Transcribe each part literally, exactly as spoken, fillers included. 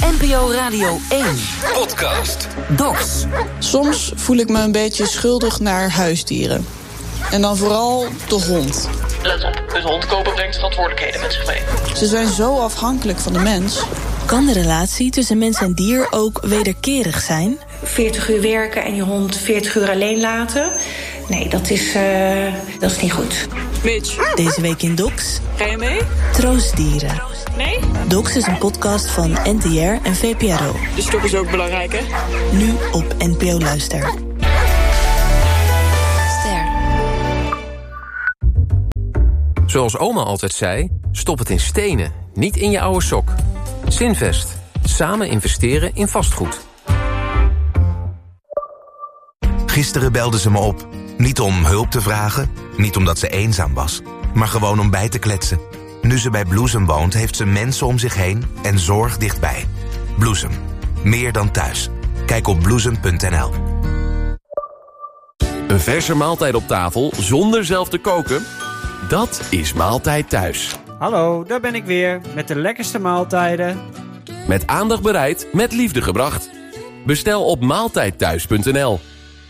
N P O Radio één. Podcast. Docs. Soms voel ik me een beetje schuldig naar huisdieren. En dan vooral de hond. Let op, een hond kopen brengt verantwoordelijkheden met zich mee. Ze zijn zo afhankelijk van de mens. Kan de relatie tussen mens en dier ook wederkerig zijn? veertig uur werken en je hond veertig uur alleen laten? Nee, dat is, uh, dat is niet goed. Mitch. Deze week in Docs. Ga je mee? Troostdieren. Nee? Docs is een podcast van N T R en V P R O. De stop is ook belangrijk, hè? Nu op N P O Luister. Ster. Zoals oma altijd zei, stop het in stenen, niet in je oude sok. Zinvest. Samen investeren in vastgoed. Gisteren belde ze me op. Niet om hulp te vragen, niet omdat ze eenzaam was, maar gewoon om bij te kletsen. Nu ze bij Bloesem woont, heeft ze mensen om zich heen en zorg dichtbij. Bloesem. Meer dan thuis. Kijk op bloesem punt n l. Een verse maaltijd op tafel zonder zelf te koken? Dat is Maaltijd Thuis. Hallo, daar ben ik weer met de lekkerste maaltijden. Met aandacht bereid, met liefde gebracht. Bestel op maaltijdthuis punt n l.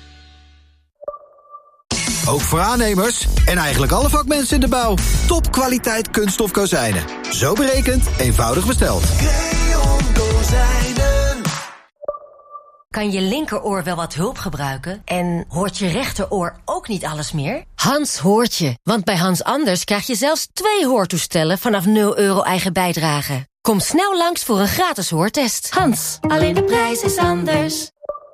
Ook voor aannemers en eigenlijk alle vakmensen in de bouw. Topkwaliteit kunststof kozijnen. Zo berekend, eenvoudig besteld. Creon Kozijnen. Kan je linkeroor wel wat hulp gebruiken? En hoort je rechteroor ook niet alles meer? Hans hoort je, want bij Hans Anders krijg je zelfs twee hoortoestellen vanaf nul euro eigen bijdrage. Kom snel langs voor een gratis hoortest. Hans, alleen de prijs is anders.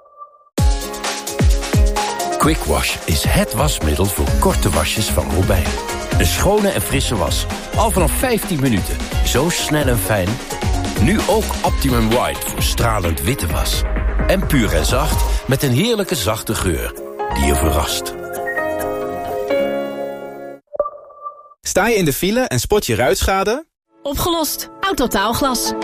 Quick Wash is het wasmiddel voor korte wasjes van Robijn. Een schone en frisse was. Al vanaf vijftien minuten. Zo snel en fijn. Nu ook Optimum White voor stralend witte was. En puur en zacht met een heerlijke zachte geur die je verrast. Sta je in de file en spot je ruitschade? Opgelost. Autotaalglas.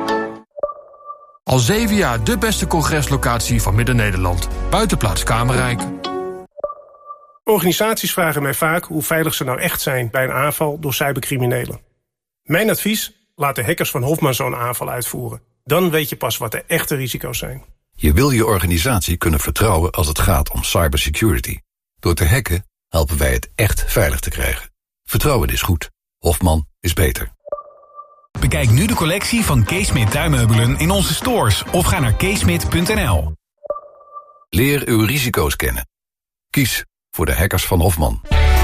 Al zeven jaar de beste congreslocatie van Midden-Nederland. Buitenplaats Kamerrijk. Organisaties vragen mij vaak hoe veilig ze nou echt zijn bij een aanval door cybercriminelen. Mijn advies: laat de hackers van Hofman zo'n aanval uitvoeren. Dan weet je pas wat de echte risico's zijn. Je wil je organisatie kunnen vertrouwen als het gaat om cybersecurity. Door te hacken helpen wij het echt veilig te krijgen. Vertrouwen is goed. Hofman is beter. Bekijk nu de collectie van Keesmit tuinmeubelen in onze stores of ga naar keesmit punt n l. Leer uw risico's kennen. Kies voor de hackers van Hofman.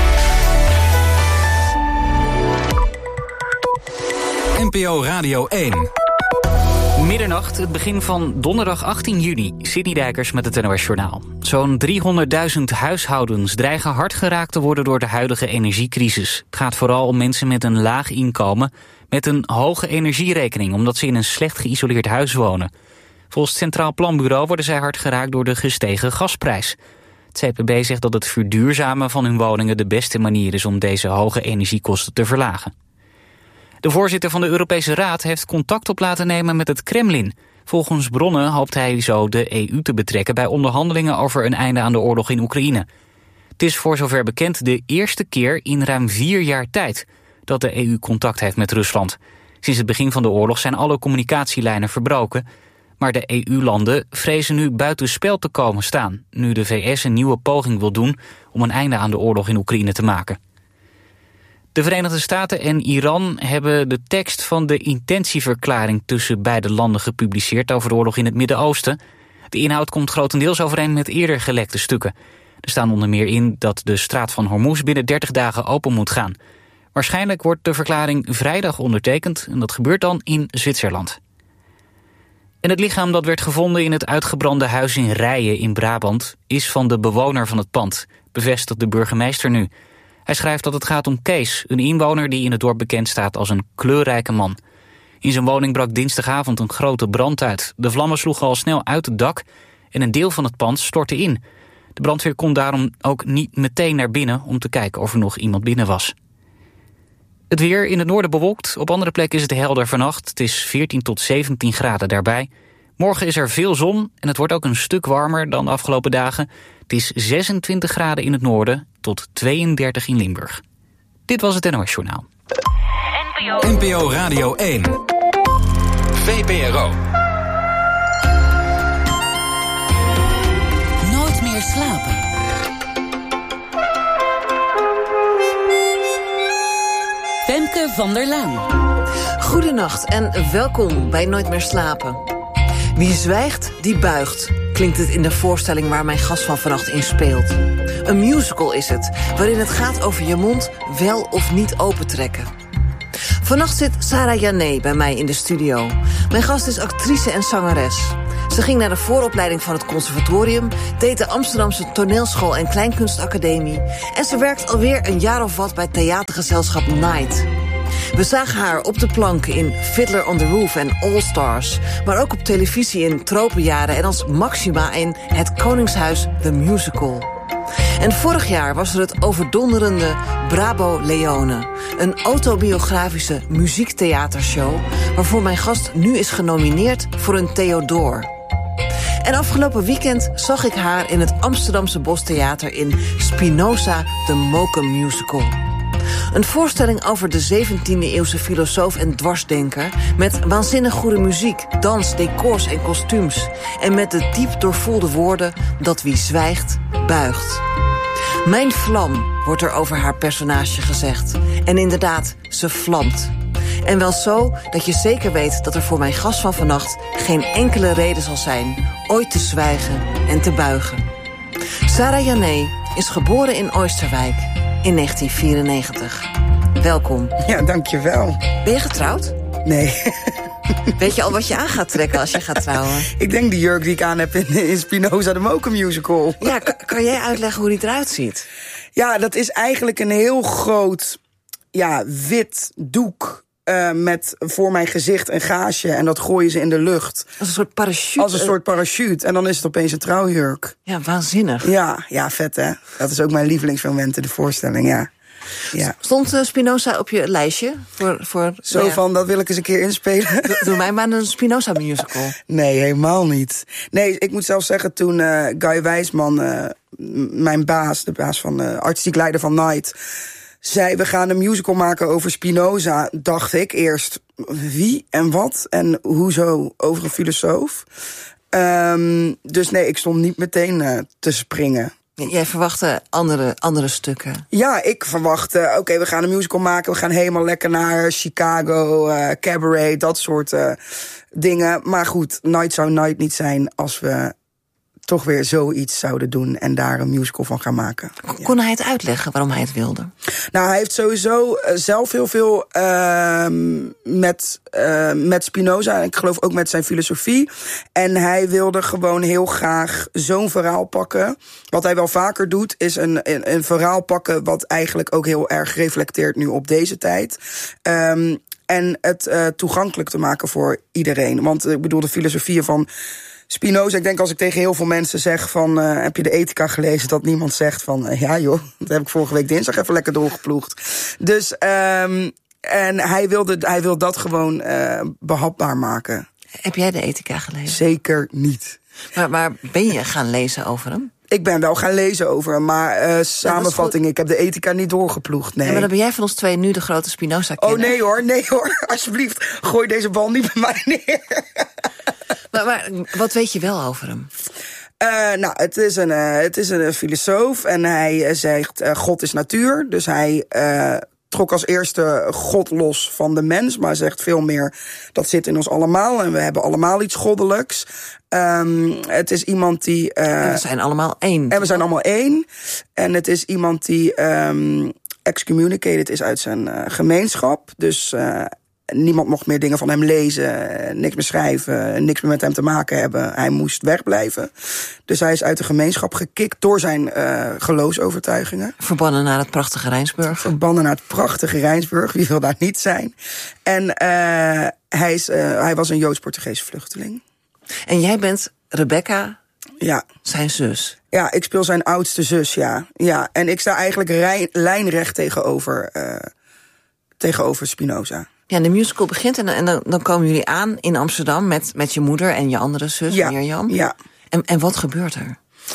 N P O Radio één. Middernacht, het begin van donderdag achttien juni. Sidney Dijkers met het N O S Journaal. Zo'n driehonderdduizend huishoudens dreigen hard geraakt te worden door de huidige energiecrisis. Het gaat vooral om mensen met een laag inkomen met een hoge energierekening, omdat ze in een slecht geïsoleerd huis wonen. Volgens het Centraal Planbureau worden zij hard geraakt door de gestegen gasprijs. Het C P B zegt dat het verduurzamen van hun woningen de beste manier is om deze hoge energiekosten te verlagen. De voorzitter van de Europese Raad heeft contact op laten nemen met het Kremlin. Volgens bronnen hoopt hij zo de E U te betrekken bij onderhandelingen over een einde aan de oorlog in Oekraïne. Het is voor zover bekend de eerste keer in ruim vier jaar tijd dat de E U contact heeft met Rusland. Sinds het begin van de oorlog zijn alle communicatielijnen verbroken, maar de E U-landen vrezen nu buitenspel te komen staan, nu de V S een nieuwe poging wil doen om een einde aan de oorlog in Oekraïne te maken. De Verenigde Staten en Iran hebben de tekst van de intentieverklaring tussen beide landen gepubliceerd over de oorlog in het Midden-Oosten. De inhoud komt grotendeels overeen met eerder gelekte stukken. Er staan onder meer in dat de straat van Hormuz binnen dertig dagen open moet gaan. Waarschijnlijk wordt de verklaring vrijdag ondertekend en dat gebeurt dan in Zwitserland. En het lichaam dat werd gevonden in het uitgebrande huis in Rijen in Brabant is van de bewoner van het pand, bevestigt de burgemeester nu. Hij schrijft dat het gaat om Kees, een inwoner die in het dorp bekend staat als een kleurrijke man. In zijn woning brak dinsdagavond een grote brand uit. De vlammen sloegen al snel uit het dak en een deel van het pand stortte in. De brandweer kon daarom ook niet meteen naar binnen om te kijken of er nog iemand binnen was. Het weer in het noorden bewolkt, op andere plekken is het helder vannacht. Het is veertien tot zeventien graden daarbij. Morgen is er veel zon en het wordt ook een stuk warmer dan de afgelopen dagen. Het is zesentwintig graden in het noorden tot tweeëndertig in Limburg. Dit was het N O S Journaal. N P O Radio één. V P R O. Lieke van der Laan. Goedenacht en welkom bij Nooit meer slapen. Wie zwijgt, die buigt, klinkt het in de voorstelling waar mijn gast van vannacht in speelt. Een musical is het, waarin het gaat over je mond wel of niet opentrekken. Vannacht zit Sarah Jané bij mij in de studio. Mijn gast is actrice en zangeres. Ze ging naar de vooropleiding van het conservatorium, deed de Amsterdamse toneelschool en kleinkunstacademie en ze werkt alweer een jaar of wat bij theatergezelschap Night. We zagen haar op de planken in Fiddler on the Roof en All Stars, maar ook op televisie in Tropenjaren en als Maxima in Het Koningshuis The Musical. En vorig jaar was er het overdonderende Brabo Leone, een autobiografische muziektheatershow waarvoor mijn gast nu is genomineerd voor een Theodor. En afgelopen weekend zag ik haar in het Amsterdamse Bostheater in Spinoza The Mokum Musical. Een voorstelling over de zeventiende-eeuwse filosoof en dwarsdenker met waanzinnig goede muziek, dans, decors en kostuums. En met de diep doorvoelde woorden dat wie zwijgt, buigt. Mijn vlam, wordt er over haar personage gezegd. En inderdaad, ze vlamt. En wel zo dat je zeker weet dat er voor mijn gast van vannacht geen enkele reden zal zijn ooit te zwijgen en te buigen. Sarah Jané is geboren in Oosterwijk in negentien vierennegentig. Welkom. Ja, dankjewel. Ben je getrouwd? Nee. Weet je al wat je aan gaat trekken als je gaat trouwen? Ik denk die jurk die ik aan heb in, in Spinoza de Mokum Musical. Ja, kan, kan jij uitleggen hoe die eruit ziet? Ja, dat is eigenlijk een heel groot ja, wit doek. Uh, met voor mijn gezicht een gaasje. En dat gooien ze in de lucht. Als een soort parachute. Als een soort parachute. En dan is het opeens een trouwjurk. Ja, waanzinnig. Ja, ja, vet hè. Dat is ook mijn lievelingsmoment in de voorstelling, ja. Ja. Stond uh, Spinoza op je lijstje? Voor, voor, Zo ja. van, dat wil ik eens een keer inspelen. Doe, doe mij maar een Spinoza musical. Nee, helemaal niet. Nee, ik moet zelfs zeggen, toen uh, Guy Wijsman, uh, mijn baas, de baas van uh, artistiek leider van Night, zei, we gaan een musical maken over Spinoza, dacht ik eerst, wie en wat en hoezo over een filosoof. Um, dus nee, ik stond niet meteen uh, te springen. Jij verwachtte andere, andere stukken? Ja, ik verwachtte, oké, okay, we gaan een musical maken, we gaan helemaal lekker naar Chicago, uh, Cabaret, dat soort uh, dingen. Maar goed, Night zou Night niet zijn als we toch weer zoiets zouden doen en daar een musical van gaan maken. Kon hij het uitleggen waarom hij het wilde? Nou, hij heeft sowieso zelf heel veel uh, met, uh, met Spinoza, en ik geloof ook met zijn filosofie. En hij wilde gewoon heel graag zo'n verhaal pakken. Wat hij wel vaker doet, is een, een, een verhaal pakken wat eigenlijk ook heel erg reflecteert nu op deze tijd. Um, en het uh, toegankelijk te maken voor iedereen. Want ik bedoel, de filosofieën van Spinoza, ik denk als ik tegen heel veel mensen zeg van, uh, heb je de Ethica gelezen, dat niemand zegt van, uh, ja joh, dat heb ik vorige week dinsdag even lekker doorgeploegd. Dus, um, en hij wilde, hij wil dat gewoon uh, behapbaar maken. Heb jij de Ethica gelezen? Zeker niet. Maar, maar ben je gaan lezen over hem? Ik ben wel gaan lezen over hem, maar uh, samenvatting, ik heb de Ethica niet doorgeploegd, nee. Ja, maar dan ben jij van ons twee nu de grote Spinoza-kenner. Oh nee hoor, nee hoor, alsjeblieft, gooi deze bal niet bij mij neer. Maar, maar wat weet je wel over hem? Uh, nou, het is een, uh, het is een filosoof en hij uh, zegt, uh, God is natuur. Dus hij uh, trok als eerste God los van de mens, maar zegt veel meer, dat zit in ons allemaal en we hebben allemaal iets goddelijks. Um, het is iemand die Uh, en we zijn allemaal één. En we zijn allemaal één. En het is iemand die um, excommunicated is uit zijn uh, gemeenschap. Dus Uh, niemand mocht meer dingen van hem lezen, niks meer schrijven, niks meer met hem te maken hebben. Hij moest wegblijven. Dus hij is uit de gemeenschap gekikt door zijn uh, geloofsovertuigingen. Verbannen naar het prachtige Rijnsburg. Verbannen naar het prachtige Rijnsburg, wie wil daar niet zijn. En uh, hij, is, uh, hij was een Joods-Portugese vluchteling. En jij bent Rebecca, ja, zijn zus. Ja, ik speel zijn oudste zus, ja. ja. En ik sta eigenlijk rij, lijnrecht tegenover, uh, tegenover Spinoza. Ja, de musical begint en, en dan, dan komen jullie aan in Amsterdam met, met je moeder en je andere zus, ja, Mirjam. Ja. En, en wat gebeurt er?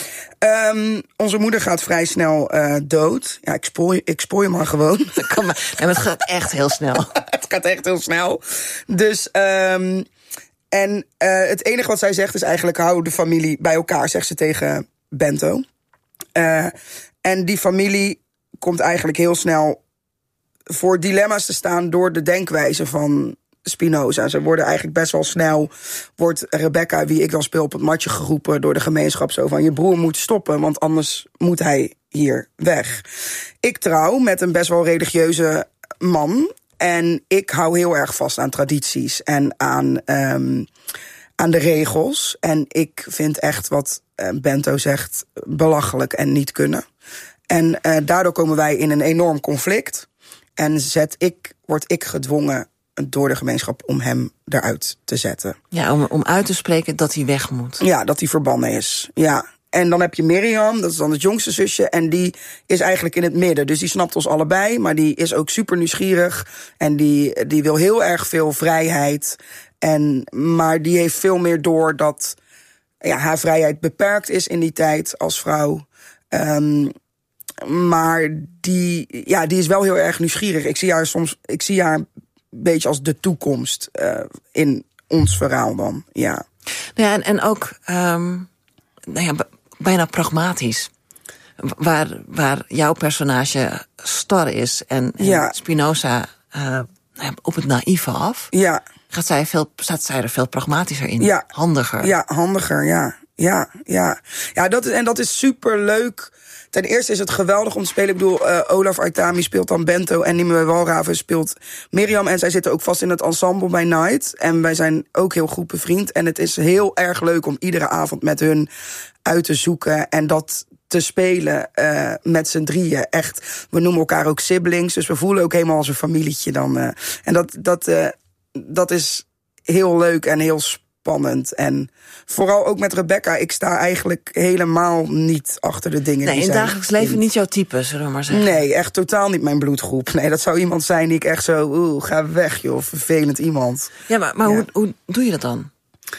Um, onze moeder gaat vrij snel uh, dood. Ja, ik spoor, ik spoor je maar gewoon. Kom maar. En het gaat echt heel snel. Het gaat echt heel snel. Dus, um, en uh, het enige wat zij zegt is eigenlijk, hou de familie bij elkaar, zegt ze tegen Bento. Uh, en die familie komt eigenlijk heel snel voor dilemma's te staan door de denkwijze van Spinoza. Ze worden eigenlijk best wel snel, wordt Rebecca, wie ik dan speel, op het matje geroepen door de gemeenschap. Zo van, je broer moet stoppen, want anders moet hij hier weg. Ik trouw met een best wel religieuze man. En ik hou heel erg vast aan tradities en aan, um, aan de regels. En ik vind echt wat uh, Bento zegt belachelijk en niet kunnen. En uh, daardoor komen wij in een enorm conflict. En zet ik, word ik gedwongen door de gemeenschap om hem eruit te zetten. Ja, om, om uit te spreken dat hij weg moet. Ja, dat hij verbannen is. Ja. En dan heb je Miriam, dat is dan het jongste zusje. En die is eigenlijk in het midden. Dus die snapt ons allebei, maar die is ook super nieuwsgierig. En die, die wil heel erg veel vrijheid. En, maar die heeft veel meer door dat ja, haar vrijheid beperkt is in die tijd als vrouw. Um, maar die, ja, die is wel heel erg nieuwsgierig. Ik zie haar soms, ik zie haar een beetje als de toekomst uh, in ons verhaal dan, ja. Ja, en, en ook um, nou ja, b- bijna pragmatisch. Waar, waar jouw personage star is en, en ja. Spinoza uh, op het naïeve af, ja. gaat zij veel, staat zij er veel pragmatischer in. Ja. Handiger. Ja, handiger, ja. Ja, ja. ja dat is, en dat is super leuk. Ten eerste is het geweldig om te spelen. Ik bedoel, uh, Olaf Aitami speelt dan Bento en Nimue Walraven speelt Miriam. En zij zitten ook vast in het ensemble bij Night. En wij zijn ook heel goed bevriend. En het is heel erg leuk om iedere avond met hun uit te zoeken en dat te spelen uh, met z'n drieën. Echt, we noemen elkaar ook siblings. Dus we voelen ook helemaal als een familietje dan. Uh, en dat, dat, uh, dat is heel leuk en heel spannend. Spannend. En vooral ook met Rebecca, ik sta eigenlijk helemaal niet achter de dingen. Nee, die in zij dagelijks leven vindt. niet jouw type, zullen we maar zeggen. Nee, echt totaal niet mijn bloedgroep. Nee, dat zou iemand zijn die ik echt zo, oeh, ga weg joh, vervelend iemand. Ja, maar, maar ja. Hoe, hoe doe je dat dan?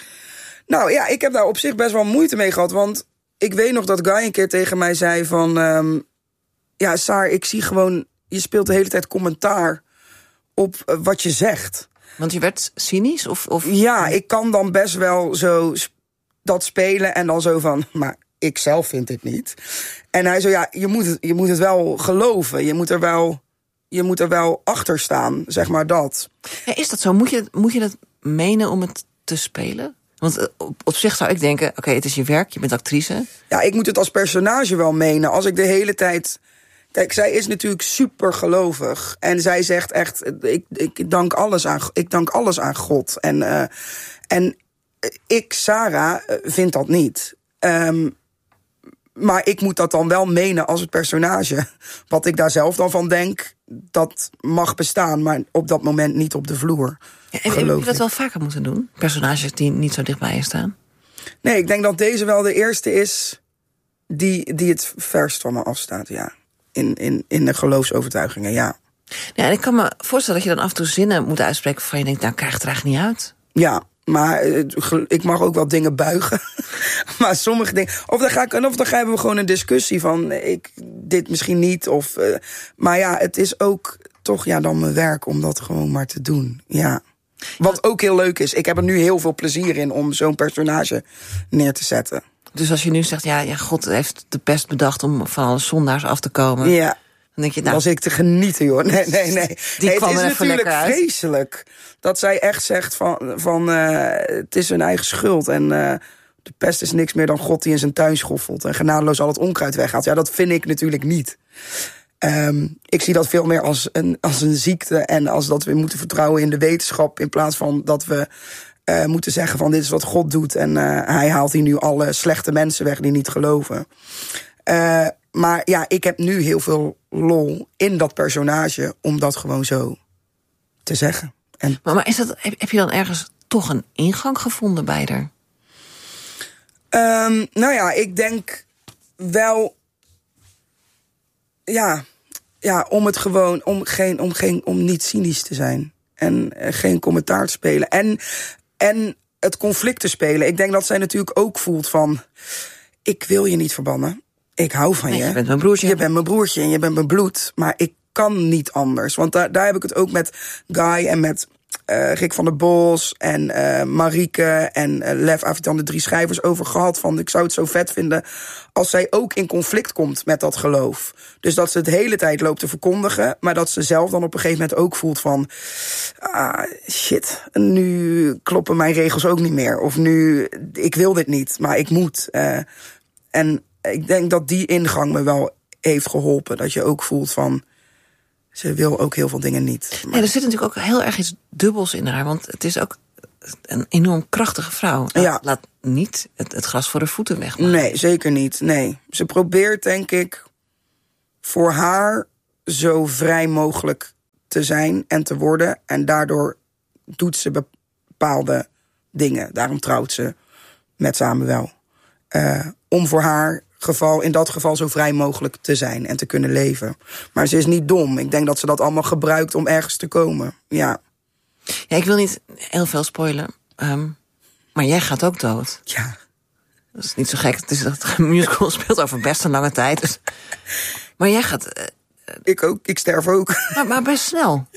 Nou ja, ik heb daar op zich best wel moeite mee gehad, want ik weet nog dat Guy een keer tegen mij zei van, um, ja, Saar, ik zie gewoon, je speelt de hele tijd commentaar op uh, wat je zegt. Want je werd cynisch? Of, of... Ja, ik kan dan best wel zo sp- dat spelen en dan zo van, maar ik zelf vind het niet. En hij zo, ja, je moet het, je moet het wel geloven. Je moet er wel, je moet er wel achter staan, zeg maar dat. Ja, is dat zo? Moet je, moet je dat menen om het te spelen? Want op, op zich zou ik denken, oké, okay, het is je werk, je bent actrice. Ja, ik moet het als personage wel menen. Als ik de hele tijd... Kijk, zij is natuurlijk super gelovig. En zij zegt echt, ik, ik, dank, alles aan, ik dank alles aan God. En, uh, en ik, Sarah, vind dat niet. Um, maar ik moet dat dan wel menen als het personage. Wat ik daar zelf dan van denk, dat mag bestaan. Maar op dat moment niet op de vloer. Ja, en heb je dat wel vaker moeten doen? Personages die niet zo dichtbij je staan? Nee, ik denk dat deze wel de eerste is die, die het verst van me afstaat, ja. In, in, in de geloofsovertuigingen, ja. Ja, en ik kan me voorstellen dat je dan af en toe zinnen moet uitspreken waarvan je denkt, nou, krijg het er eigenlijk niet uit. Ja, maar ik mag ook wel dingen buigen. Maar sommige dingen... Of dan, ga ik, of dan hebben we gewoon een discussie van, ik, dit misschien niet. Of, uh, maar ja, het is ook toch ja, dan mijn werk om dat gewoon maar te doen, ja. Wat ook heel leuk is. Ik heb er nu heel veel plezier in om zo'n personage neer te zetten. Dus als je nu zegt, ja, ja, God heeft de pest bedacht om van alle zondaars af te komen. Ja, dan denk je, nou, was ik te genieten, joh. Nee, nee, nee. Die nee kwam het er is even natuurlijk lekker uit. vreselijk dat zij echt zegt van, van uh, het is hun eigen schuld. En uh, de pest is niks meer dan God die in zijn tuin schoffelt en genadeloos al het onkruid weghaalt. Ja, dat vind ik natuurlijk niet. Um, ik zie dat veel meer als een, als een ziekte en als dat we moeten vertrouwen in de wetenschap in plaats van dat we uh, moeten zeggen van dit is wat God doet en uh, hij haalt hier nu alle slechte mensen weg die niet geloven. Uh, maar ja, ik heb nu heel veel lol in dat personage om dat gewoon zo te zeggen. En maar, maar is dat, heb, heb je dan ergens toch een ingang gevonden bij haar? Um, nou ja, ik denk wel, ja, ja, om het gewoon, om geen, om geen, om niet cynisch te zijn en uh, geen commentaar te spelen en en het conflict te spelen. Ik denk dat zij natuurlijk ook voelt van, ik wil je niet verbannen, ik hou van nee, je. Je bent mijn broertje. Je bent mijn broertje en je bent mijn bloed, maar ik kan niet anders, want daar, daar heb ik het ook met Guy en met uh, Rick van der Bos en uh, Marieke en uh, Lef Avitan, de drie schrijvers, over gehad. Van, ik zou het zo vet vinden als zij ook in conflict komt met dat geloof. Dus dat ze het de hele tijd loopt te verkondigen, maar dat ze zelf dan op een gegeven moment ook voelt van, ah, shit, nu kloppen mijn regels ook niet meer. Of nu, ik wil dit niet, maar ik moet. Uh, en ik denk dat die ingang me wel heeft geholpen. Dat je ook voelt van, ze wil ook heel veel dingen niet. Maar... Ja, er zit natuurlijk ook heel erg iets dubbels in haar. Want het is ook een enorm krachtige vrouw. Laat, ja. laat niet het, het gras voor de voeten wegmaken. Nee, zeker niet. Nee. Ze probeert, denk ik, voor haar zo vrij mogelijk te zijn en te worden. En daardoor doet ze bepaalde dingen. Daarom trouwt ze met Samuel. Uh, om voor haar geval, in dat geval zo vrij mogelijk te zijn en te kunnen leven. Maar ze is niet dom. Ik denk dat ze dat allemaal gebruikt om ergens te komen. Ja. Ja, ik wil niet heel veel spoilen. Um, maar jij gaat ook dood. Ja. Dat is niet zo gek. Het is dat een musical speelt over best een lange tijd. Dus. Maar jij gaat... Uh, ik ook. Ik sterf ook. Maar, maar best snel.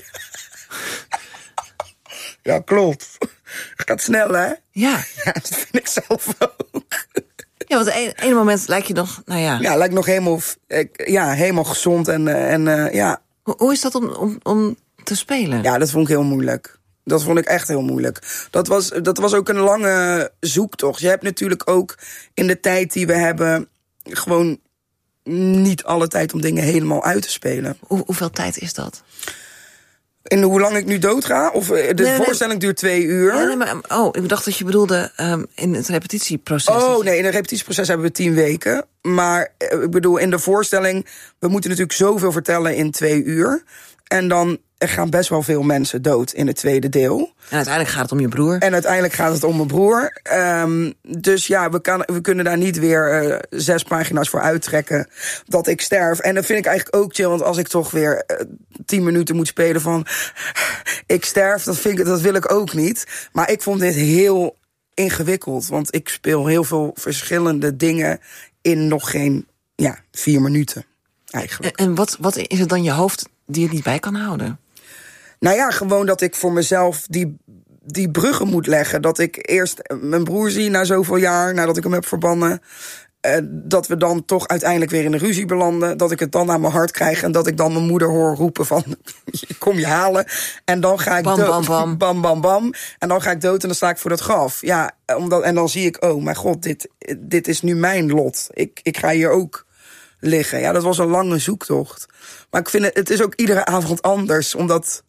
Ja, klopt. Het gaat snel, hè? Ja. Ja, dat vind ik zelf ook. Ja, want op een, een moment lijkt je nog, nou ja... Ja, lijkt nog helemaal, ja, helemaal gezond en, en uh, ja. Hoe, hoe is dat om, om, om te spelen? Ja, dat vond ik heel moeilijk. Dat vond ik echt heel moeilijk. Dat was, dat was ook een lange zoektocht. Je hebt natuurlijk ook in de tijd die we hebben gewoon niet alle tijd om dingen helemaal uit te spelen. Hoe, hoeveel tijd is dat? In hoe lang ik nu doodga? Of de nee, voorstelling nee. duurt twee uur. Ja, nee, maar, oh, ik dacht dat je bedoelde um, in het repetitieproces. Oh, nee, in het repetitieproces hebben we tien weken. Maar ik bedoel, in de voorstelling, we moeten natuurlijk zoveel vertellen in twee uur. En dan er gaan best wel veel mensen dood in het tweede deel. En uiteindelijk gaat het om je broer. En uiteindelijk gaat het om mijn broer. Um, dus ja, we, kan, we kunnen daar niet weer uh, zes pagina's voor uittrekken dat ik sterf. En dat vind ik eigenlijk ook chill, want als ik toch weer uh, tien minuten moet spelen van ik sterf, dat, vind ik, dat wil ik ook niet. Maar ik vond dit heel ingewikkeld, want ik speel heel veel verschillende dingen in nog geen ja, vier minuten eigenlijk. En, en wat, wat is het dan je hoofd die je niet bij kan houden? Nou ja, gewoon dat ik voor mezelf die, die bruggen moet leggen. Dat ik eerst mijn broer zie na zoveel jaar, nadat ik hem heb verbannen. Uh, dat we dan toch uiteindelijk weer in een ruzie belanden. Dat ik het dan aan mijn hart krijg. En dat ik dan mijn moeder hoor roepen van, kom je halen. En dan ga ik bam, dood. Bam, bam. bam, bam, bam. En dan ga ik dood en dan sta ik voor dat graf. Ja, omdat, en dan zie ik, oh mijn god, dit, dit is nu mijn lot. Ik, ik ga hier ook liggen. Ja, dat was een lange zoektocht. Maar ik vind het, het is ook iedere avond anders. Omdat,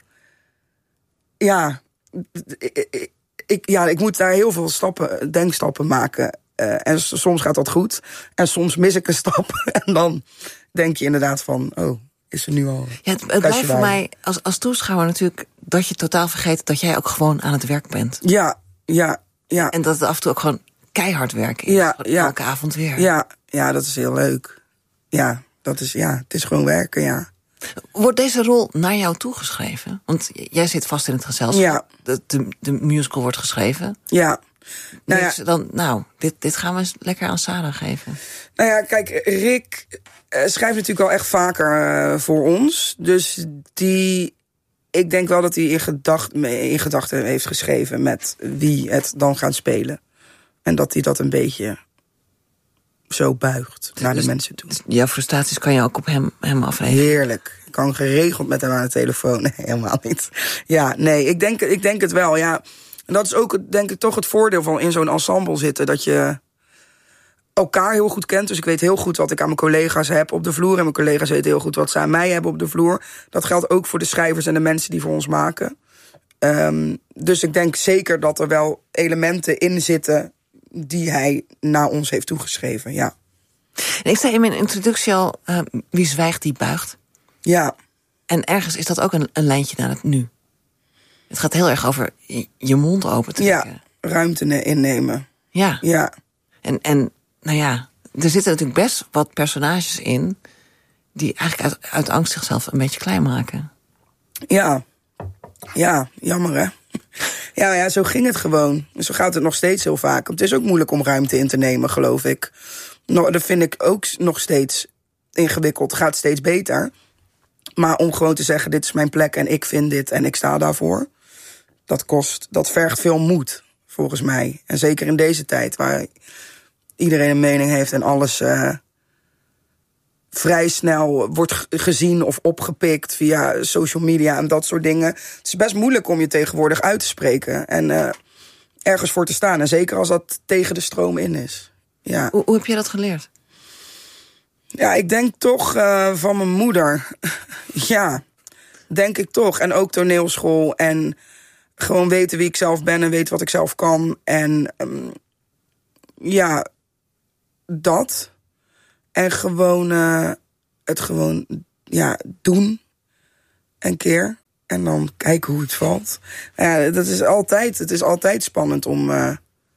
ja, ik, ik, ja, ik moet daar heel veel stappen, denkstappen maken. Uh, en soms gaat dat goed. En soms mis ik een stap. En dan denk je inderdaad van, oh, is er nu al... Ja, het, het blijft voor mij als, als toeschouwer natuurlijk dat je totaal vergeet dat jij ook gewoon aan het werk bent. Ja, ja, ja. En dat het af en toe ook gewoon keihard werk is. Ja, ja. Elke avond weer. Ja, ja, dat is heel leuk. Ja, dat is, ja, het is gewoon werken, ja. Wordt deze rol naar jou toegeschreven? Want jij zit vast in het gezelschap. Ja. De, de, de musical wordt geschreven. Ja. Nou ja, dus dan, nou, dit, dit gaan we eens lekker aan Sarah geven. Nou ja, kijk, Rick uh, schrijft natuurlijk al echt vaker uh, voor ons. Dus die, ik denk wel dat hij in, gedacht, in gedachten heeft geschreven met wie het dan gaat spelen. En dat hij dat een beetje zo buigt dus, naar de mensen toe. Dus jouw frustraties kan je ook op hem, hem afgeven? Heerlijk. Ik kan geregeld met hem aan de telefoon. Nee, helemaal niet. Ja, nee, ik denk, ik denk het wel, ja. En dat is ook, denk ik, toch het voordeel van in zo'n ensemble zitten. Dat je elkaar heel goed kent. Dus ik weet heel goed wat ik aan mijn collega's heb op de vloer. En mijn collega's weten heel goed wat ze aan mij hebben op de vloer. Dat geldt ook voor de schrijvers en de mensen die voor ons maken. Um, dus ik denk zeker dat er wel elementen in zitten die hij naar ons heeft toegeschreven, ja. En ik zei in mijn introductie al, uh, wie zwijgt, die buigt. Ja. En ergens is dat ook een, een lijntje naar het nu. Het gaat heel erg over je mond open trekken. Ja, ruimte innemen. Ja. Ja. En, en nou ja, er zitten natuurlijk best wat personages in die eigenlijk uit, uit angst zichzelf een beetje klein maken. Ja. Ja, jammer hè. Ja, ja, zo ging het gewoon. Zo gaat het nog steeds heel vaak. Het is ook moeilijk om ruimte in te nemen, geloof ik. Nou, dat vind ik ook nog steeds ingewikkeld. Het gaat steeds beter. Maar om gewoon te zeggen, dit is mijn plek en ik vind dit en ik sta daarvoor. dat kost, dat vergt veel moed, volgens mij. En zeker in deze tijd, waar iedereen een mening heeft en alles uh, vrij snel wordt gezien of opgepikt via social media en dat soort dingen. Het is best moeilijk om je tegenwoordig uit te spreken en uh, ergens voor te staan. En zeker als dat tegen de stroom in is. Ja. Hoe, hoe heb je dat geleerd? Ja, ik denk toch uh, van mijn moeder. Ja, denk ik toch. En ook toneelschool en gewoon weten wie ik zelf ben en weten wat ik zelf kan. En um, ja, dat. En gewoon uh, het gewoon ja, doen. Een keer. En dan kijken hoe het valt. Ja, dat is altijd, het is altijd spannend om, uh,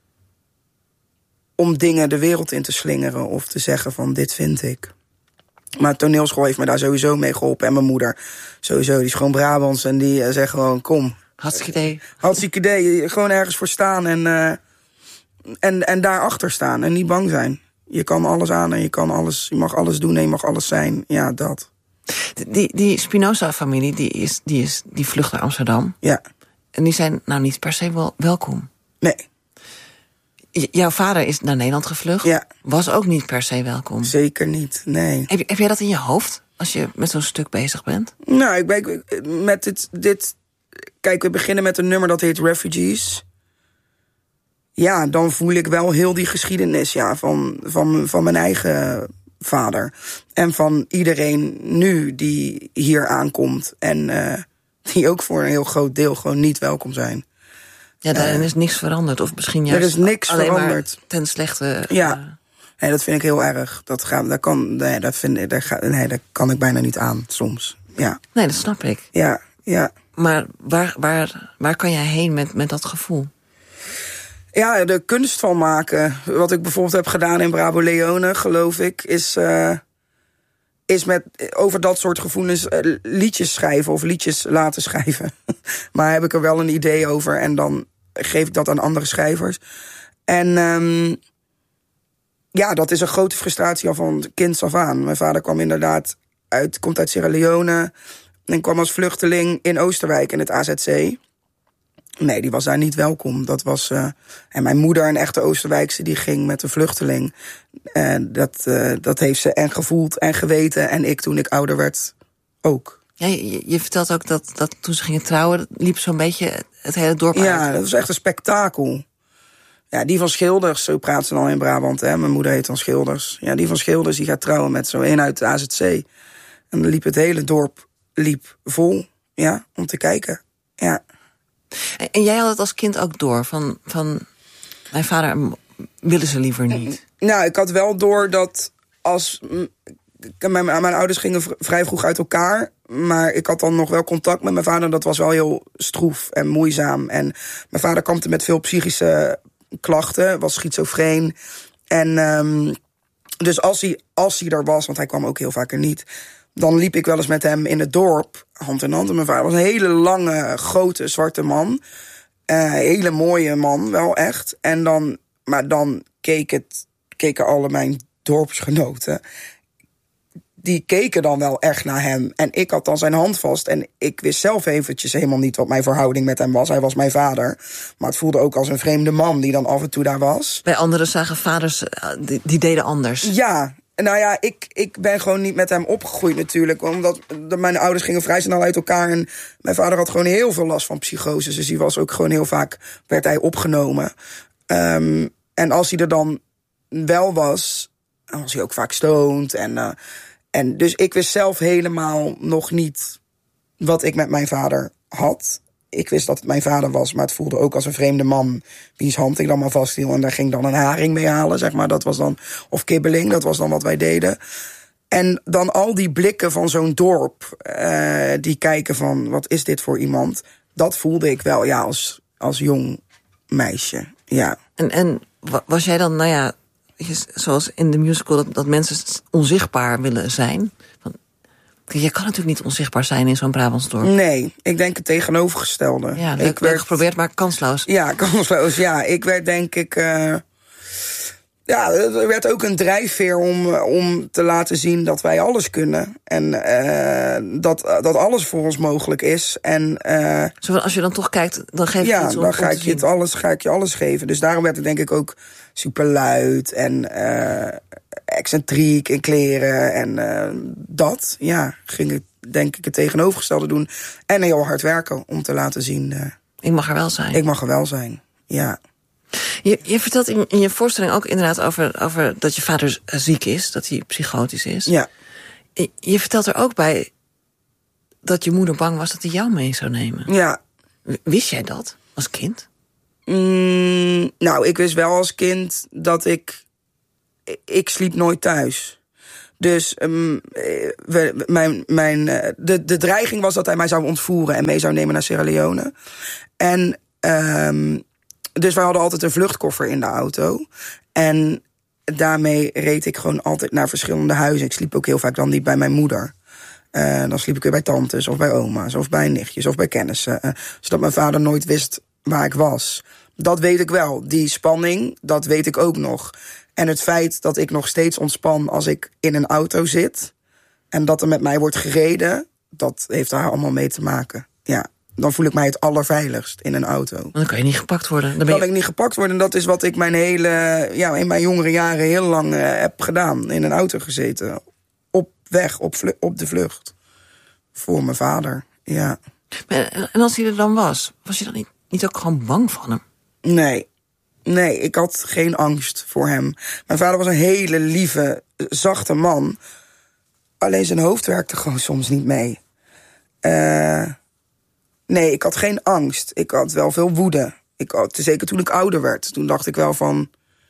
om dingen de wereld in te slingeren. Of te zeggen van dit vind ik. Maar toneelschool heeft me daar sowieso mee geholpen. En mijn moeder sowieso, die is gewoon Brabants. En die uh, zegt gewoon kom. Hartstikke idee. Hartstikke idee. Gewoon ergens voor staan en, uh, en, en daarachter staan. En niet bang zijn. Je kan alles aan en je kan alles, je mag alles doen en je mag alles zijn. Ja, dat. Die, die Spinoza-familie, die, is, die, is, die vlucht naar Amsterdam. Ja. En die zijn nou niet per se wel welkom. Nee. J- jouw vader is naar Nederland gevlucht. Ja. Was ook niet per se welkom. Zeker niet, nee. Heb, heb jij dat in je hoofd, als je met zo'n stuk bezig bent? Nou, ik ben met dit, dit... Kijk, we beginnen met een nummer dat heet Refugees. Ja, dan voel ik wel heel die geschiedenis ja, van, van, van mijn eigen vader. En van iedereen nu die hier aankomt. En uh, die ook voor een heel groot deel gewoon niet welkom zijn. Ja, daarin uh, is niks veranderd. Of misschien juist er is niks alleen veranderd. Maar ten slechte. Ja, uh, nee, dat vind ik heel erg. Dat, gaat, dat, kan, nee, dat, vind, dat, ga, nee, dat kan ik bijna niet aan, soms. Ja. Nee, dat snap ik. Ja, ja. Maar waar, waar, waar kan jij heen met, met dat gevoel? Ja, de kunst van maken. Wat ik bijvoorbeeld heb gedaan in Bravo Leone, geloof ik, is, uh, is met over dat soort gevoelens uh, liedjes schrijven of liedjes laten schrijven. Maar heb ik er wel een idee over en dan geef ik dat aan andere schrijvers. En um, ja, dat is een grote frustratie al van kinds af aan. Mijn vader kwam inderdaad uit, komt uit Sierra Leone en kwam als vluchteling in Oosterwijk in het A Z C. Nee, die was daar niet welkom. Dat was, uh, en mijn moeder, een echte Oosterwijkse, die ging met een vluchteling. Uh, dat, uh, dat heeft ze en gevoeld en geweten. En ik, toen ik ouder werd, ook. Ja, je, je vertelt ook dat, dat toen ze gingen trouwen, liep zo'n beetje het hele dorp uit. Ja, dat was echt een spektakel. Ja, die van Schilders, zo praat ze dan in Brabant, hè. Mijn moeder heet dan Schilders. Ja, die van Schilders, die gaat trouwen met zo een uit de A Z C. En dan liep het hele dorp liep vol, ja, om te kijken. Ja. En, en jij had het als kind ook door, van, van mijn vader willen ze liever niet. Nou, ik had wel door dat als... Mijn, mijn ouders gingen vrij vroeg uit elkaar, maar ik had dan nog wel contact met mijn vader. Dat was wel heel stroef en moeizaam. En mijn vader kampte met veel psychische klachten, was schizofreen. En um, dus als hij, als hij er was, want hij kwam ook heel vaak er niet, dan liep ik wel eens met hem in het dorp, hand in hand. En mijn vader was een hele lange, grote, zwarte man. Een uh, hele mooie man, wel echt. En dan, maar dan keek het, keken alle mijn dorpsgenoten, die keken dan wel echt naar hem. En ik had dan zijn hand vast. En ik wist zelf eventjes helemaal niet wat mijn verhouding met hem was. Hij was mijn vader. Maar het voelde ook als een vreemde man die dan af en toe daar was. Bij anderen zagen vaders, die, die deden anders. Ja, nou ja, ik, ik ben gewoon niet met hem opgegroeid natuurlijk. Omdat mijn ouders gingen vrij snel uit elkaar. En mijn vader had gewoon heel veel last van psychose. Dus die was ook gewoon heel vaak, werd hij opgenomen. Um, en als hij er dan wel was, dan was hij ook vaak stoned. En... Uh, En dus ik wist zelf helemaal nog niet wat ik met mijn vader had. Ik wist dat het mijn vader was, maar het voelde ook als een vreemde man, wiens hand ik dan maar vasthield. En daar ging dan een haring mee halen, zeg maar. Dat was dan, of kibbeling, dat was dan wat wij deden. En dan al die blikken van zo'n dorp, uh, die kijken van, wat is dit voor iemand? Dat voelde ik wel, ja, als, als jong meisje, ja. En, en was jij dan, nou ja, zoals in de musical, dat, dat mensen onzichtbaar willen zijn? Van, je kan natuurlijk niet onzichtbaar zijn in zo'n Brabantsdorp. Nee, ik denk het tegenovergestelde. Ja, leuk, ik werd geprobeerd, maar kansloos. Ja, kansloos, ja. Ik werd denk ik... Uh, Ja, er werd ook een drijfveer om, om te laten zien dat wij alles kunnen. En uh, dat, dat alles voor ons mogelijk is. En, uh, Zo, als je dan toch kijkt, dan geef je ja, iets om, dan om ga te ik, je het alles, ga ik je alles geven. Dus daarom werd het denk ik ook superluid en uh, excentriek in kleren. En uh, dat, ja, ging ik denk ik het tegenovergestelde doen. En heel hard werken om te laten zien... Uh, ik mag er wel zijn. Ik mag er wel zijn, ja. Je, je vertelt in, in je voorstelling ook inderdaad over, over dat je vader ziek is, dat hij psychotisch is. Ja. Je, je vertelt er ook bij dat je moeder bang was dat hij jou mee zou nemen. Ja. Wist jij dat als kind? Mm, nou, ik wist wel als kind dat ik... Ik sliep nooit thuis. Dus um, we, mijn, mijn, de, de dreiging was dat hij mij zou ontvoeren en mee zou nemen naar Sierra Leone. En... Um, Dus wij hadden altijd een vluchtkoffer in de auto. En daarmee reed ik gewoon altijd naar verschillende huizen. Ik sliep ook heel vaak dan niet bij mijn moeder. Uh, dan sliep ik weer bij tantes of bij oma's of bij nichtjes of bij kennissen. Uh, zodat mijn vader nooit wist waar ik was. Dat weet ik wel. Die spanning, dat weet ik ook nog. En het feit dat ik nog steeds ontspan als ik in een auto zit... en dat er met mij wordt gereden, dat heeft daar allemaal mee te maken. Ja. Dan voel ik mij het allerveiligst in een auto. Dan kan je niet gepakt worden. Dan ben je... kan ik niet gepakt worden. Dat is wat ik mijn hele, ja, in mijn jongere jaren heel lang uh, heb gedaan. In een auto gezeten. Op weg, op, vlu- op de vlucht. Voor mijn vader, ja. En als hij er dan was, was je dan niet, niet ook gewoon bang van hem? Nee. Nee, ik had geen angst voor hem. Mijn vader was een hele lieve, zachte man. Alleen zijn hoofd werkte gewoon soms niet mee. Eh... Uh, Nee, ik had geen angst. Ik had wel veel woede. Ik had, zeker toen ik ouder werd. Toen dacht ik wel van...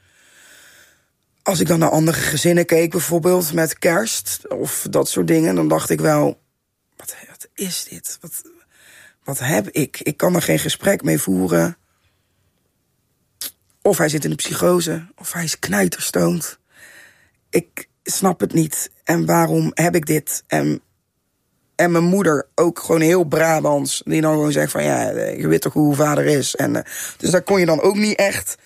Als ik dan naar andere gezinnen keek, bijvoorbeeld met kerst... of dat soort dingen, dan dacht ik wel... Wat, wat is dit? Wat, wat heb ik? Ik kan er geen gesprek mee voeren. Of hij zit in een psychose, of hij is knijterstoond. Ik snap het niet. En waarom heb ik dit? En... En mijn moeder ook gewoon heel Brabants. Die dan gewoon zegt van ja, je weet toch hoe uw vader is. En, uh, dus daar kon je dan ook niet echt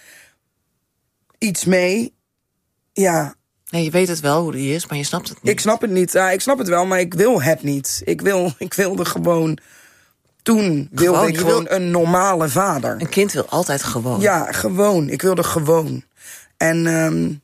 iets mee. Ja. Nee, je weet het wel hoe die is, maar je snapt het niet. Ik snap het niet. Ja, ik snap het wel, maar ik wil het niet. Ik, wil, ik wilde gewoon... Toen wilde gewoon, ik gewoon wil... een normale vader. Een kind wil altijd gewoon. Ja, gewoon. Ik wilde gewoon. En um,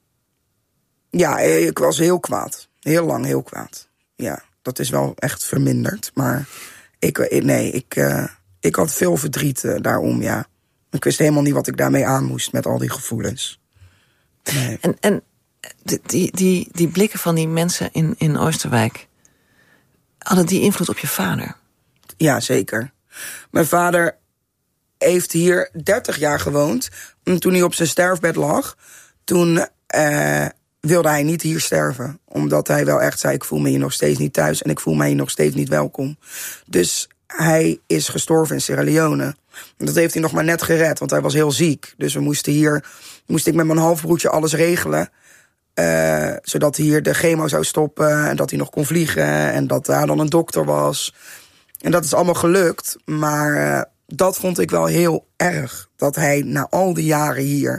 ja, ik was heel kwaad. Heel lang heel kwaad. Ja. Dat is wel echt verminderd. Maar ik, nee, ik, uh, ik had veel verdriet uh, daarom, ja. Ik wist helemaal niet wat ik daarmee aan moest met al die gevoelens. Nee. En, en die, die, die blikken van die mensen in, in Oosterwijk... hadden die invloed op je vader? Ja, zeker. Mijn vader heeft hier dertig jaar gewoond. En toen hij op zijn sterfbed lag... toen... Uh, wilde hij niet hier sterven. Omdat hij wel echt zei, ik voel me hier nog steeds niet thuis... en ik voel mij hier nog steeds niet welkom. Dus hij is gestorven in Sierra Leone. En dat heeft hij nog maar net gered, want hij was heel ziek. Dus we moesten hier, moest ik met mijn halfbroertje alles regelen... Uh, zodat hier de chemo zou stoppen en dat hij nog kon vliegen... en dat daar dan een dokter was. En dat is allemaal gelukt, maar uh, dat vond ik wel heel erg. Dat hij na al die jaren hier...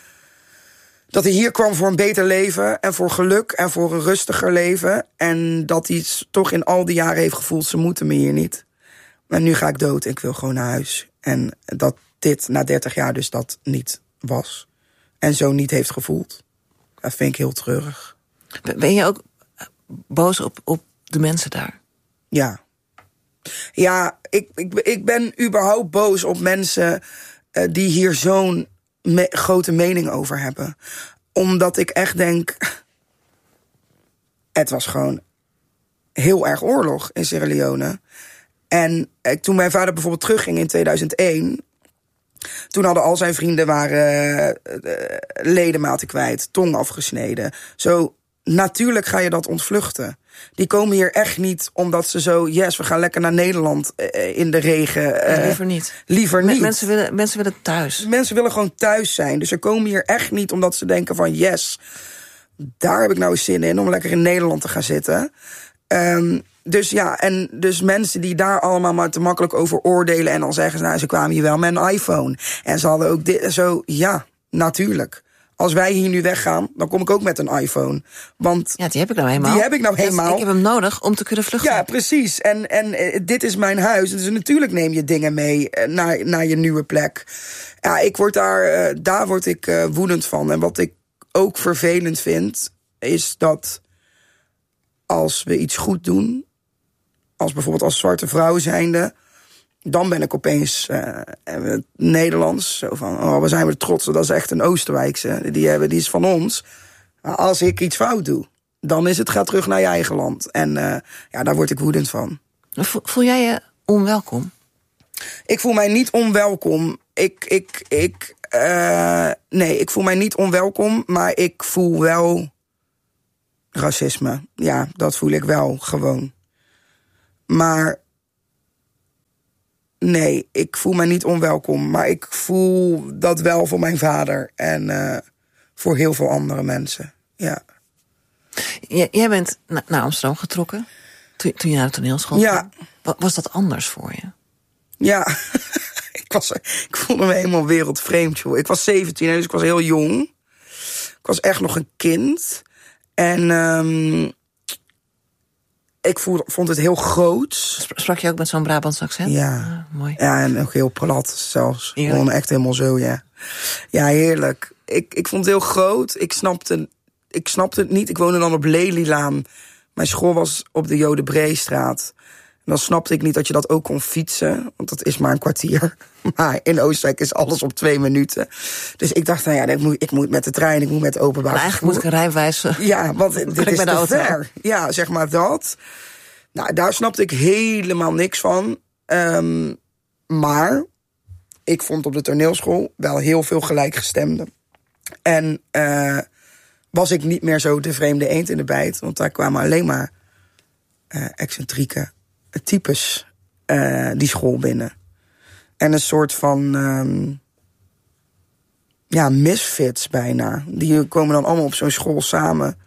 dat hij hier kwam voor een beter leven en voor geluk en voor een rustiger leven. En dat hij toch in al die jaren heeft gevoeld, ze moeten me hier niet. Maar nu ga ik dood en ik wil gewoon naar huis. En dat dit na dertig jaar dus dat niet was. En zo niet heeft gevoeld. Dat vind ik heel treurig. Ben je ook boos op, op de mensen daar? Ja. Ja, ik, ik, ik ben überhaupt boos op mensen uh, die hier zo'n me- grote mening over hebben. Omdat ik echt denk... Het was gewoon heel erg oorlog in Sierra Leone. En eh, toen mijn vader bijvoorbeeld terugging in tweeduizend één... toen hadden al zijn vrienden waren uh, ledematen kwijt, tong afgesneden. Zo, natuurlijk ga je dat ontvluchten. Die komen hier echt niet omdat ze zo... yes, we gaan lekker naar Nederland uh, in de regen. Uh, ja, liever niet. Liever niet. Mensen willen, mensen willen thuis. Mensen willen gewoon thuis zijn. Dus ze komen hier echt niet omdat ze denken van... yes, daar heb ik nou zin in om lekker in Nederland te gaan zitten. Um, dus ja, en dus mensen die daar allemaal maar te makkelijk over oordelen... en dan zeggen ze, nou, ze kwamen hier wel met een iPhone. En ze hadden ook dit en zo, ja, natuurlijk. Als wij hier nu weggaan, dan kom ik ook met een iPhone. Want ja, die heb ik nou helemaal. Die heb ik nou helemaal. Dus ik heb hem nodig om te kunnen vluchten. Ja, precies. En, en uh, dit is mijn huis. Dus natuurlijk neem je dingen mee uh, naar, naar je nieuwe plek. Ja, ik word daar, uh, daar word ik uh, woedend van. En wat ik ook vervelend vind, is dat als we iets goed doen, als bijvoorbeeld als zwarte vrouw zijnde, dan ben ik opeens uh, Nederlands. Zo van, oh, waar zijn we trots? Dat is echt een Oostenrijkse. Die, hebben, die is van ons. Maar als ik iets fout doe, dan is het ga terug naar je eigen land. En uh, ja, daar word ik woedend van. Voel jij je onwelkom? Ik voel mij niet onwelkom. Ik, ik, ik, uh, nee, ik voel mij niet onwelkom, maar ik voel wel racisme. Ja, dat voel ik wel gewoon. Maar nee, ik voel me niet onwelkom. Maar ik voel dat wel voor mijn vader. En uh, voor heel veel andere mensen. Ja. J- jij bent na- naar Amsterdam getrokken. Toen, toen je naar de toneelschool ja. ging. Was dat anders voor je? Ja. ik, was, ik voelde me helemaal wereldvreemd, joh. Ik was zeventien, dus ik was heel jong. Ik was echt nog een kind. En Um, ik voelde, vond het heel groot. Sprak je ook met zo'n Brabants accent? Ja. Ah, mooi. Ja, en ook heel plat zelfs. Heerlijk. Gewoon echt helemaal zo, ja. Ja, heerlijk. Ik, ik vond het heel groot. Ik snapte, ik snapte het niet. Ik woonde dan op Lelylaan. Mijn school was op de Jodenbreestraat. En dan snapte ik niet dat je dat ook kon fietsen. Want dat is maar een kwartier. Maar in Oostenrijk is alles op twee minuten. Dus ik dacht, nou ja, ik moet, ik moet met de trein, ik moet met openbaar vervoer. Eigenlijk moet ik een rijbewijs. Ja, want dit is te ver. Ja, zeg maar dat. Nou, daar snapte ik helemaal niks van. Um, maar ik vond op de toneelschool wel heel veel gelijkgestemden. En uh, was ik niet meer zo de vreemde eend in de bijt. Want daar kwamen alleen maar uh, excentrieke types uh, die school binnen. En een soort van um, ja, misfits bijna. Die komen dan allemaal op zo'n school samen.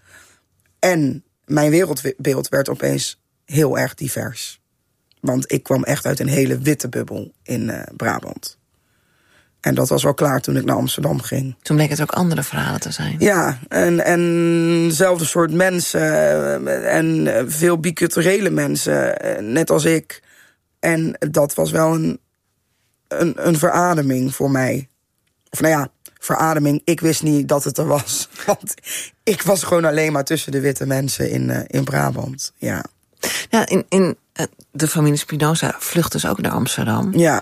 En mijn wereldbeeld werd opeens heel erg divers. Want ik kwam echt uit een hele witte bubbel in uh, Brabant. En dat was wel klaar toen ik naar Amsterdam ging. Toen bleek het ook andere verhalen te zijn. Ja, en, en dezelfde soort mensen. En veel biculturele mensen, net als ik. En dat was wel een, een, een verademing voor mij. Of nou ja, verademing. Ik wist niet dat het er was. Want ik was gewoon alleen maar tussen de witte mensen in, uh, in Brabant. Ja. Ja, in, in uh, de familie Spinoza vluchtte ze ook naar Amsterdam. Ja.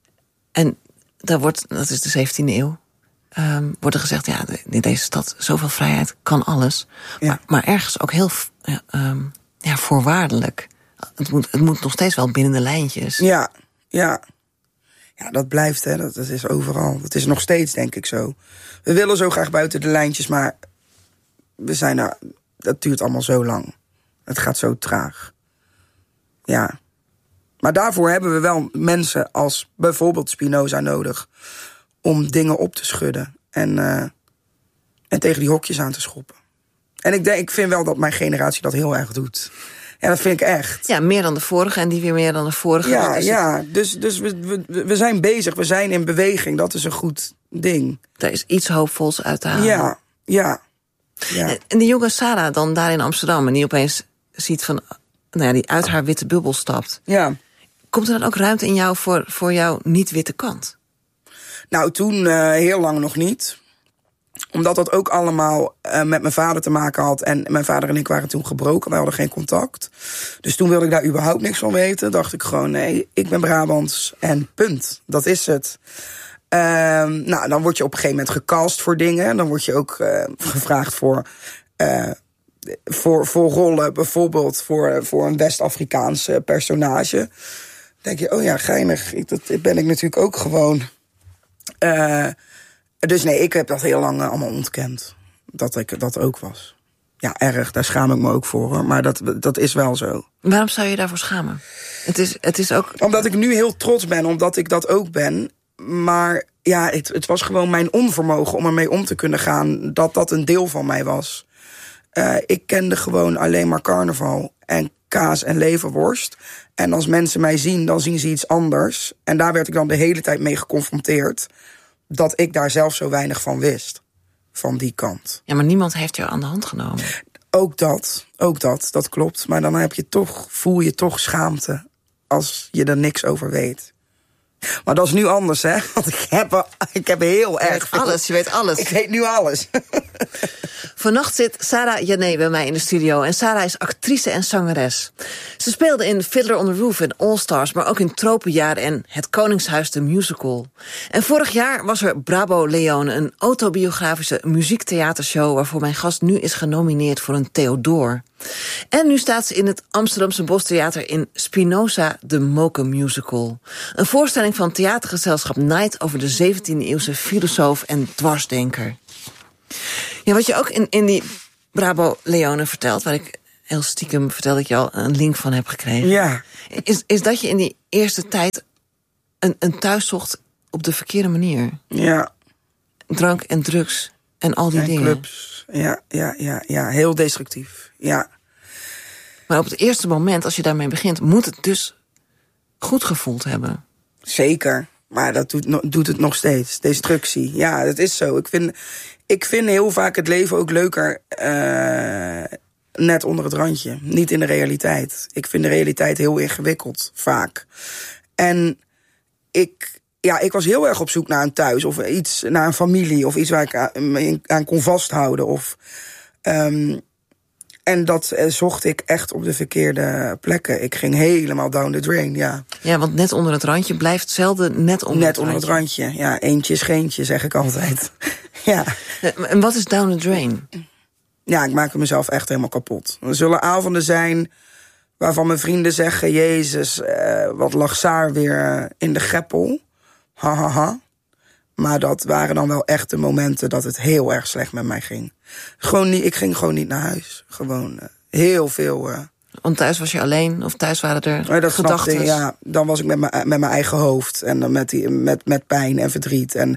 En daar wordt, dat is de zeventiende eeuw, um, wordt er gezegd, ja, in deze stad zoveel vrijheid, kan alles. Ja. Maar, maar ergens ook heel uh, um, ja, voorwaardelijk. Het moet, het moet nog steeds wel binnen de lijntjes. Ja, ja. Ja, dat blijft, hè. Dat, dat is overal. Dat is nog steeds, denk ik, zo. We willen zo graag buiten de lijntjes, maar we zijn er, dat duurt allemaal zo lang. Het gaat zo traag. Ja. Maar daarvoor hebben we wel mensen als bijvoorbeeld Spinoza nodig om dingen op te schudden en, uh, en tegen die hokjes aan te schoppen. En ik, denk, ik vind wel dat mijn generatie dat heel erg doet. Ja, dat vind ik echt. Ja, meer dan de vorige en die weer meer dan de vorige. Ja, dus ja. Het... dus, dus we, we, we zijn bezig, we zijn in beweging. Dat is een goed ding. Er is iets hoopvols uit te halen. Ja, ja. ja. En die jonge Sarah dan daar in Amsterdam en die opeens ziet van, nou ja, die uit haar witte bubbel stapt. Ja. Komt er dan ook ruimte in jou voor, voor jouw niet-witte kant? Nou, toen uh, heel lang nog niet. Omdat dat ook allemaal uh, met mijn vader te maken had. En mijn vader en ik waren toen gebroken. Wij hadden geen contact. Dus toen wilde ik daar überhaupt niks van weten. Dacht ik gewoon, nee, ik ben Brabants. En punt. Dat is het. Uh, nou, dan word je op een gegeven moment gecast voor dingen. Dan word je ook uh, gevraagd voor... Uh, voor, voor rollen, bijvoorbeeld voor, voor een West-Afrikaans uh, personage. Dan denk je, oh ja, geinig. Ik, dat ben ik natuurlijk ook gewoon. Uh, dus nee, ik heb dat heel lang uh, allemaal ontkend. Dat ik dat ook was. Ja, erg, daar schaam ik me ook voor, hoor. Maar dat, dat is wel zo. Waarom zou je daarvoor schamen? Het is, het is ook... Omdat ik nu heel trots ben, omdat ik dat ook ben. Maar ja, het, het was gewoon mijn onvermogen om ermee om te kunnen gaan. Dat dat een deel van mij was. Uh, ik kende gewoon alleen maar carnaval en kaas en leverworst. En als mensen mij zien, dan zien ze iets anders. En daar werd ik dan de hele tijd mee geconfronteerd. Dat ik daar zelf zo weinig van wist. van die kant. Ja, maar niemand heeft jou aan de hand genomen. Ook dat, ook dat, dat klopt. Maar dan heb je toch, voel je toch schaamte als je er niks over weet. Maar dat is nu anders, hè? Want ik heb, ik heb heel je erg weet alles, je weet alles. Ik weet nu alles. Vannacht zit Sarah Jané bij mij in de studio. En Sarah is actrice en zangeres. Ze speelde in Fiddler on the Roof en All Stars, maar ook in Tropenjaar en Het Koningshuis de Musical. En vorig jaar was er Brabo Leone, een autobiografische muziektheatershow waarvoor mijn gast nu is genomineerd voor een Theodor. En nu staat ze in het Amsterdamse Bostheater in Spinoza de Moken Musical. Een voorstelling van theatergezelschap Night over de zeventiende eeuwse filosoof en dwarsdenker. Ja, wat je ook in, in die Brabo Leone vertelt, waar ik heel stiekem vertelde ik je al een link van heb gekregen. Ja. Is, is dat je in die eerste tijd een, een thuis zocht op de verkeerde manier. Ja. Drank en drugs en al die en dingen. Clubs. Ja, ja, ja, ja, heel destructief. Ja. Maar op het eerste moment, als je daarmee begint, moet het dus goed gevoeld hebben. Zeker. Maar dat doet, doet het nog steeds. Destructie. Ja, dat is zo. Ik vind, ik vind heel vaak het leven ook leuker uh, net onder het randje. Niet in de realiteit. Ik vind de realiteit heel ingewikkeld, vaak. En ik, ja, ik was heel erg op zoek naar een thuis. Of iets, naar een familie. Of iets waar ik aan, aan kon vasthouden. Of, um, en dat uh, zocht ik echt op de verkeerde plekken. Ik ging helemaal down the drain, ja. Ja, want net onder het randje blijft zelden net onder net het onder randje. het randje, ja. Eentje is geentje, zeg ik altijd. Ja. En wat is down the drain? Ja, ik maak mezelf echt helemaal kapot. Er zullen avonden zijn waarvan mijn vrienden zeggen... Jezus, uh, wat lag Saar weer in de greppel. Ha, ha, ha. Maar dat waren dan wel echt de momenten dat het heel erg slecht met mij ging. Gewoon niet, ik ging gewoon niet naar huis. Gewoon uh, heel veel... Uh, Want thuis was je alleen? Of thuis waren er uh, dat gedachten? Snapte, ja, dan was ik met mijn, met mijn eigen hoofd. En dan met, die, met, met pijn en verdriet. En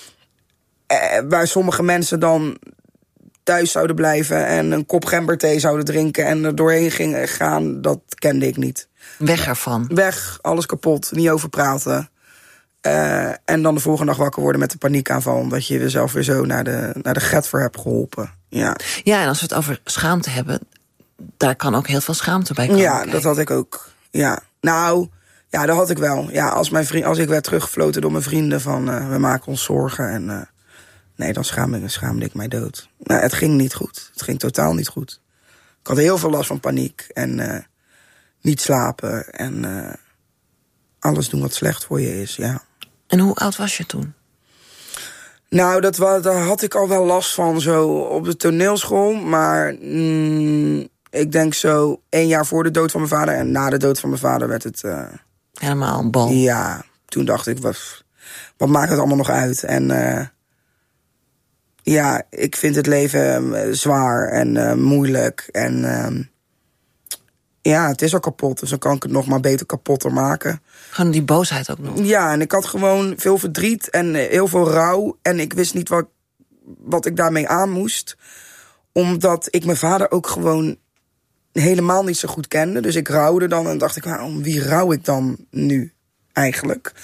uh, waar sommige mensen dan thuis zouden blijven... en een kop gemberthee zouden drinken... en er doorheen gingen gaan, dat kende ik niet. Weg ervan? Weg, alles kapot, niet over praten... Uh, en dan de volgende dag wakker worden met de paniekaanval... omdat je jezelf weer zo naar de, naar de getver hebt geholpen. Ja. Ja, en als we het over schaamte hebben... daar kan ook heel veel schaamte bij komen. Ja, kijken. Dat had ik ook. Ja. Nou, ja, dat had ik wel. Ja, als, mijn vriend, als ik werd teruggefloten door mijn vrienden van... Uh, we maken ons zorgen en... Uh, nee, dan schaamde ik, schaamde ik mij dood. Nou, het ging niet goed. Het ging totaal niet goed. Ik had heel veel last van paniek. En uh, niet slapen. En uh, alles doen wat slecht voor je is, ja. En hoe oud was je toen? Nou, dat, daar had ik al wel last van zo op de toneelschool. Maar mm, ik denk zo één jaar voor de dood van mijn vader... en na de dood van mijn vader werd het... Uh, helemaal een bal. Ja, toen dacht ik, wat, wat maakt het allemaal nog uit? En uh, ja, ik vind het leven uh, zwaar en uh, moeilijk. En uh, ja, het is al kapot, dus dan kan ik het nog maar beter kapotter maken. Gewoon die boosheid ook nog. Ja, en ik had gewoon veel verdriet en heel veel rouw. En ik wist niet wat, wat ik daarmee aan moest. Omdat ik mijn vader ook gewoon helemaal niet zo goed kende. Dus ik rouwde dan en dacht ik, nou, om wie rouw ik dan nu eigenlijk?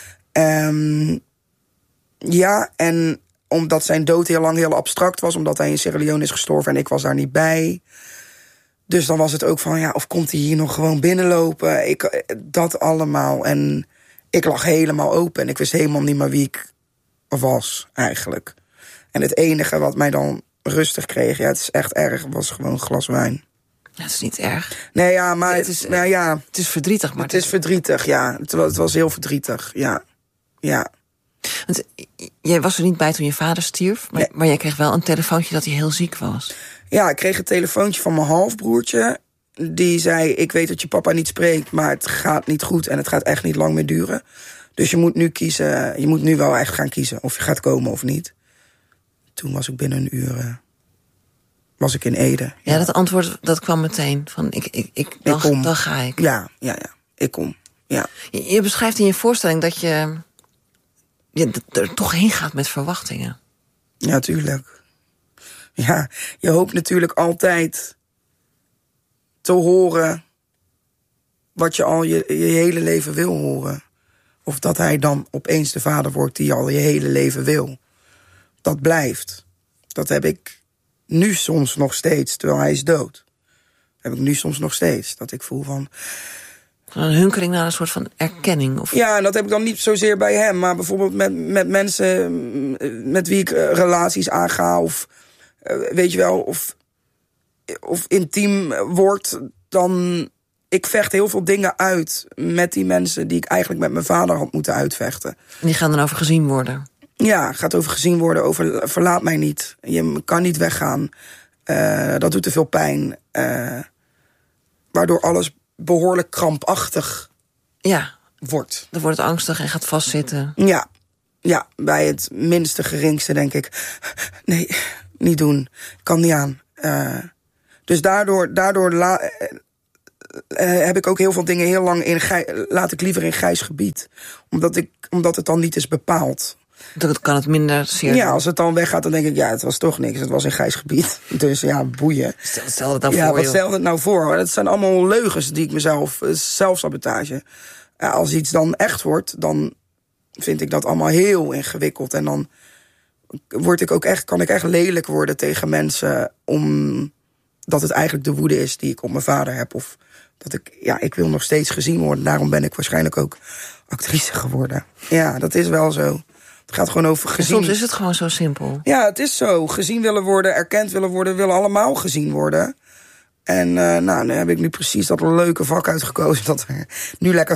Um, ja, en omdat zijn dood heel lang heel abstract was... omdat hij in Sierra Leone is gestorven en ik was daar niet bij... Dus dan was het ook van, ja, of komt hij hier nog gewoon binnenlopen? Ik, dat allemaal. En ik lag helemaal open. En ik wist helemaal niet meer wie ik was, eigenlijk. En het enige wat mij dan rustig kreeg, ja, het is echt erg, was gewoon een glas wijn. Ja, het is niet erg. Nee, ja, maar het is, nou, ja, het is verdrietig. Maar het is verdrietig, ja. Het, het was heel verdrietig, ja. Ja. Want jij was er niet bij toen je vader stierf, maar, nee. maar jij kreeg wel een telefoontje dat hij heel ziek was. Ja, ik kreeg een telefoontje van mijn halfbroertje. Die zei, ik weet dat je papa niet spreekt, maar het gaat niet goed en het gaat echt niet lang meer duren. Dus je moet nu kiezen, je moet nu wel echt gaan kiezen of je gaat komen of niet. Toen was ik binnen een uur, uh, was ik in Ede. Ja, ja, dat antwoord, dat kwam meteen. Van, ik, ik, ik, dan, ik kom. dan ga ik. Ja, ja, ja, ik kom, ja. Je, je beschrijft in je voorstelling dat je, je er toch heen gaat met verwachtingen. Ja, tuurlijk. Ja, je hoopt natuurlijk altijd te horen wat je al je, je hele leven wil horen. Of dat hij dan opeens de vader wordt die je al je hele leven wil. Dat blijft. Dat heb ik nu soms nog steeds, terwijl hij is dood. Dat heb ik nu soms nog steeds. Dat ik voel van... Een hunkering naar een soort van erkenning? Of... Ja, en dat heb ik dan niet zozeer bij hem. Maar bijvoorbeeld met, met mensen met wie ik uh, relaties aanga. Of uh, weet je wel, of, of intiem wordt. Dan... Ik vecht heel veel dingen uit met die mensen die ik eigenlijk met mijn vader had moeten uitvechten. En die gaan dan over gezien worden? Ja, gaat over gezien worden, over verlaat mij niet. Je kan niet weggaan. Uh, dat doet te veel pijn. Uh, waardoor alles behoorlijk krampachtig ja. wordt. Dan wordt het angstig en gaat vastzitten. Ja, ja, bij het minste geringste denk ik... Nee, niet doen. Kan niet aan. Uh, dus daardoor... daardoor la, uh, heb ik ook heel veel dingen heel lang in... Gij, laat ik liever in grijs gebied. Omdat, ik, omdat het dan niet is bepaald. Dat kan het minder zeer Ja, als het dan weggaat, dan denk ik, ja, het was toch niks. Het was in grijs gebied. Dus ja, boeien. Stel, stel het nou ja, voor, wat joh. stelt het nou voor? Dat zijn allemaal leugens die ik mezelf... Zelfsabotage. Ja, als iets dan echt wordt, dan vind ik dat allemaal heel ingewikkeld. En dan word ik ook echt, kan ik echt lelijk worden tegen mensen... omdat het eigenlijk de woede is die ik op mijn vader heb. Of dat ik, ja, ik wil nog steeds gezien worden. Daarom ben ik waarschijnlijk ook actrice geworden. Ja, dat is wel zo. Het gaat gewoon over gezien. En soms is het gewoon zo simpel. Ja, het is zo. Gezien willen worden, erkend willen worden... willen allemaal gezien worden. En uh, nou, dan heb ik nu precies dat leuke vak uitgekozen... dat er nu lekker